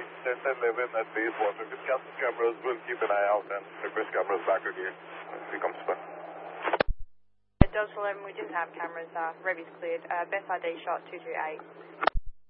Delta 11 at Bayswater. With cancel cameras, we'll keep an eye out and request cameras back again if he comes back. Delta 11, we didn't have cameras. Revy's cleared. Best ID shot 228.